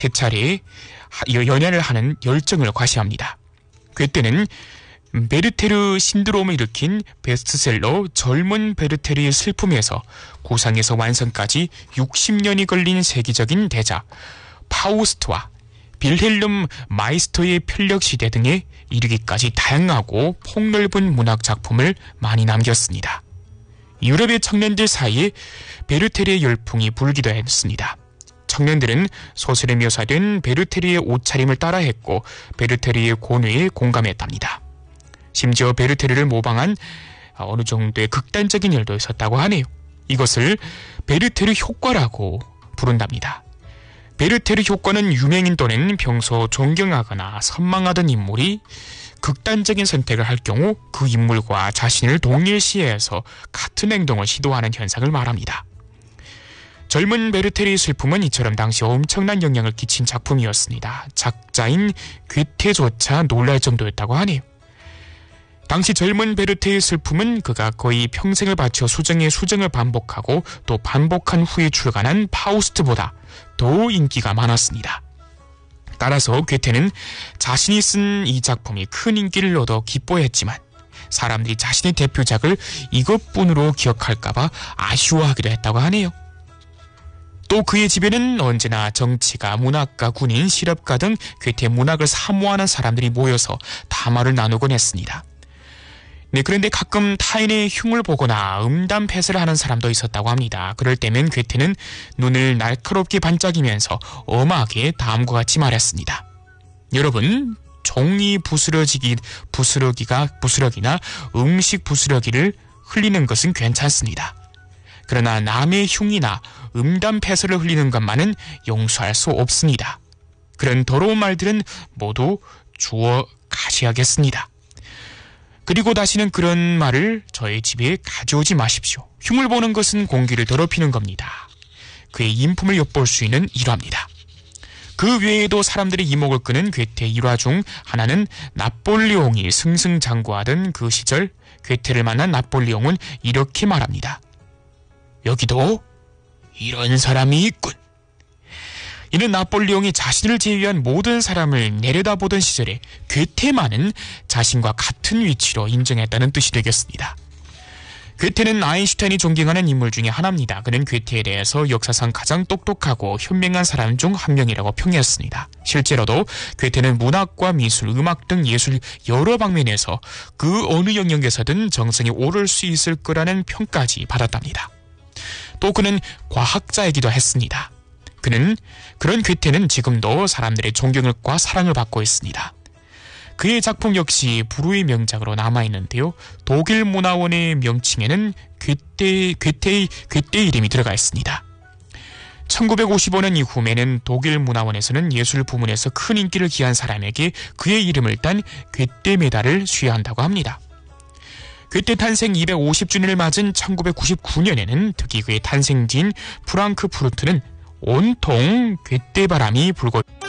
대차례 연애를 하는 열정을 과시합니다. 괴테는 베르테르 신드롬을 일으킨 베스트셀러 젊은 베르테르의 슬픔에서 구상에서 완성까지 60년이 걸린 세계적인 대작 파우스트와 빌헬름 마이스터의 편력시대 등에 이르기까지 다양하고 폭넓은 문학 작품을 많이 남겼습니다. 유럽의 청년들 사이에 베르테르의 열풍이 불기도 했습니다. 청년들은 소설에 묘사된 베르테르의 옷차림을 따라했고 베르테르의 고뇌에 공감했답니다. 심지어 베르테르를 모방한 어느 정도의 극단적인 일도 있었다고 하네요. 이것을 베르테르 효과라고 부른답니다. 베르테르 효과는 유명인 또는 평소 존경하거나 선망하던 인물이 극단적인 선택을 할 경우 그 인물과 자신을 동일시해서 같은 행동을 시도하는 현상을 말합니다. 젊은 베르테르의 슬픔은 이처럼 당시 엄청난 영향을 끼친 작품이었습니다. 작자인 괴테조차 놀랄 정도였다고 하네요. 당시 젊은 베르테의 슬픔은 그가 거의 평생을 바쳐 수정의 수정을 반복하고 또 반복한 후에 출간한 파우스트보다 더 인기가 많았습니다. 따라서 괴테는 자신이 쓴 이 작품이 큰 인기를 얻어 기뻐했지만 사람들이 자신의 대표작을 이것뿐으로 기억할까봐 아쉬워하기도 했다고 하네요. 또 그의 집에는 언제나 정치가, 문학가, 군인, 실업가 등 괴테 문학을 사모하는 사람들이 모여서 담화를 나누곤 했습니다. 그런데 가끔 타인의 흉을 보거나 음담패설을 하는 사람도 있었다고 합니다. 그럴 때면 괴테는 눈을 날카롭게 반짝이면서 엄하게 다음과 같이 말했습니다. 여러분, 종이 부스러기나 음식 부스러기를 흘리는 것은 괜찮습니다. 그러나 남의 흉이나 음담패설을 흘리는 것만은 용서할 수 없습니다. 그런 더러운 말들은 모두 주워 가셔야겠습니다. 그리고 다시는 그런 말을 저의 집에 가져오지 마십시오. 흉을 보는 것은 공기를 더럽히는 겁니다. 그의 인품을 엿볼 수 있는 일화입니다. 그 외에도 사람들의 이목을 끄는 괴테 일화 중 하나는 나폴레옹이 승승장구하던 그 시절 괴테를 만난 나폴레옹은 이렇게 말합니다. 여기도 이런 사람이 있군. 이는 나폴레옹이 자신을 제외한 모든 사람을 내려다보던 시절에 괴테만은 자신과 같은 위치로 인정했다는 뜻이 되겠습니다. 괴테는 아인슈타인이 존경하는 인물 중에 하나입니다. 그는 괴테에 대해서 역사상 가장 똑똑하고 현명한 사람 중 한 명이라고 평했습니다. 실제로도 괴테는 문학과 미술, 음악 등 예술 여러 방면에서 그 어느 영역에서든 정성이 오를 수 있을 거라는 평까지 받았답니다. 또 그는 과학자이기도 했습니다. 그런 괴테는 지금도 사람들의 존경과 사랑을 받고 있습니다. 그의 작품 역시 불후의 명작으로 남아있는데요. 독일 문화원의 명칭에는 괴테의 이름이 들어가 있습니다. 1955년 이후에는 독일 문화원에서는 예술 부문에서 큰 인기를 기한 사람에게 그의 이름을 딴 괴테 메달을 수여한다고 합니다. 괴테 탄생 250주년을 맞은 1999년에는 특히 그의 탄생지인 프랑크푸르트는 온통 괴테 바람이 불고